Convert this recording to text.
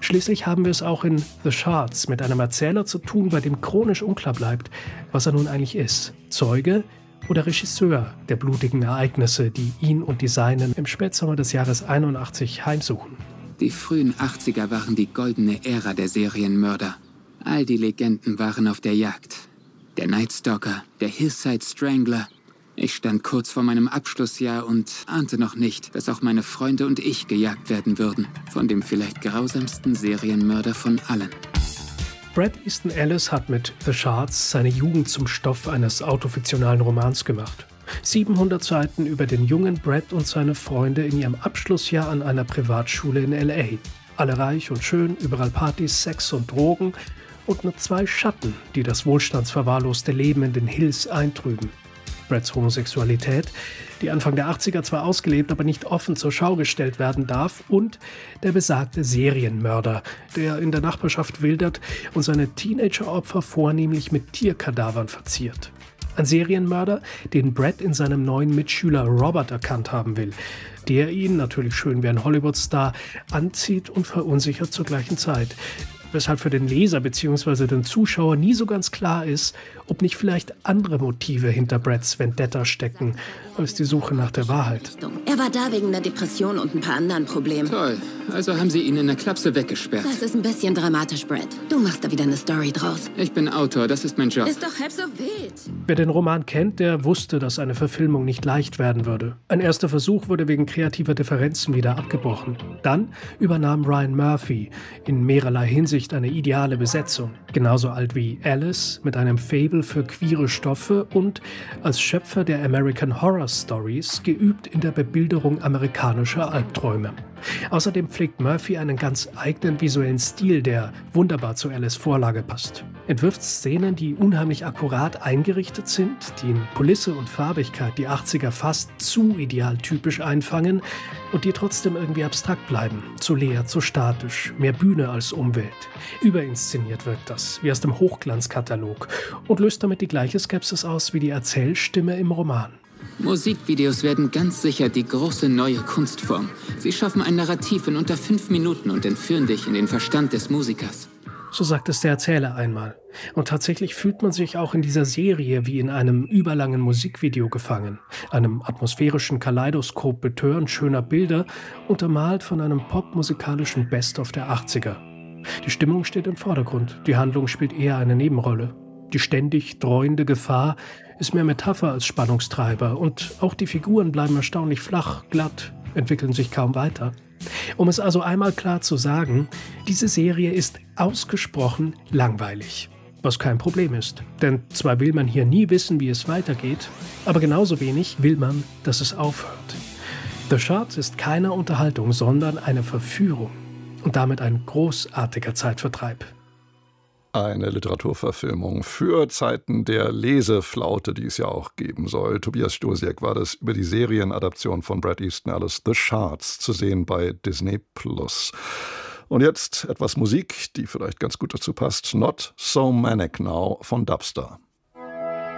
Schließlich haben wir es auch in The Shards mit einem Erzähler zu tun, bei dem chronisch unklar bleibt, was er nun eigentlich ist. Zeuge oder Regisseur der blutigen Ereignisse, die ihn und die Seinen im Spätsommer des Jahres 81 heimsuchen. Die frühen 80er waren die goldene Ära der Serienmörder. All die Legenden waren auf der Jagd. Der Night Stalker, der Hillside Strangler. Ich stand kurz vor meinem Abschlussjahr und ahnte noch nicht, dass auch meine Freunde und ich gejagt werden würden. Von dem vielleicht grausamsten Serienmörder von allen. Bret Easton Ellis hat mit The Shards seine Jugend zum Stoff eines autofiktionalen Romans gemacht. 700 Seiten über den jungen Bret und seine Freunde in ihrem Abschlussjahr an einer Privatschule in L.A. Alle reich und schön, überall Partys, Sex und Drogen und nur 2 Schatten, die das wohlstandsverwahrloste Leben in den Hills eintrüben. Brets Homosexualität, die Anfang der 80er zwar ausgelebt, aber nicht offen zur Schau gestellt werden darf, und der besagte Serienmörder, der in der Nachbarschaft wildert und seine Teenageropfer vornehmlich mit Tierkadavern verziert. Ein Serienmörder, den Bret in seinem neuen Mitschüler Robert erkannt haben will, der ihn, natürlich schön wie ein Hollywood-Star, anzieht und verunsichert zur gleichen Zeit. Weshalb für den Leser bzw. den Zuschauer nie so ganz klar ist, ob nicht vielleicht andere Motive hinter Brets Vendetta stecken, als die Suche nach der Wahrheit. Er war da wegen der Depression und ein paar anderen Problemen. Toll, also haben sie ihn in der Klapse weggesperrt. Das ist ein bisschen dramatisch, Bret. Du machst da wieder eine Story draus. Ich bin Autor, das ist mein Job. Ist doch halb so wild. Wer den Roman kennt, der wusste, dass eine Verfilmung nicht leicht werden würde. Ein erster Versuch wurde wegen kreativer Differenzen wieder abgebrochen. Dann übernahm Ryan Murphy in mehrerlei Hinsicht eine ideale Besetzung. Genauso alt wie Alice, mit einem Faible für queere Stoffe und als Schöpfer der American Horror Stories geübt in der Bebilderung amerikanischer Albträume. Außerdem pflegt Murphy einen ganz eigenen visuellen Stil, der wunderbar zu Alice' Vorlage passt. Entwirft Szenen, die unheimlich akkurat eingerichtet sind, die in Kulisse und Farbigkeit die 80er fast zu idealtypisch einfangen und die trotzdem irgendwie abstrakt bleiben. Zu leer, zu statisch, mehr Bühne als Umwelt. Überinszeniert wirkt das, wie aus dem Hochglanzkatalog, und löst damit die gleiche Skepsis aus wie die Erzählstimme im Roman. Musikvideos werden ganz sicher die große neue Kunstform. Sie schaffen ein Narrativ in unter 5 Minuten und entführen dich in den Verstand des Musikers. So sagt es der Erzähler einmal. Und tatsächlich fühlt man sich auch in dieser Serie wie in einem überlangen Musikvideo gefangen. Einem atmosphärischen Kaleidoskop betörend schöner Bilder, untermalt von einem popmusikalischen Best-of der 80er. Die Stimmung steht im Vordergrund, die Handlung spielt eher eine Nebenrolle. Die ständig dreuende Gefahr ist mehr Metapher als Spannungstreiber und auch die Figuren bleiben erstaunlich flach, glatt, entwickeln sich kaum weiter. Um es also einmal klar zu sagen, diese Serie ist ausgesprochen langweilig. Was kein Problem ist, denn zwar will man hier nie wissen, wie es weitergeht, aber genauso wenig will man, dass es aufhört. The Shards ist keine Unterhaltung, sondern eine Verführung und damit ein großartiger Zeitvertreib. Eine Literaturverfilmung für Zeiten der Leseflaute, die es ja auch geben soll. Tobias Stosiek war das über die Serienadaption von Bret Easton Ellis, The Shards, zu sehen bei Disney+. Und jetzt etwas Musik, die vielleicht ganz gut dazu passt. Not So Manic Now von Dubstar.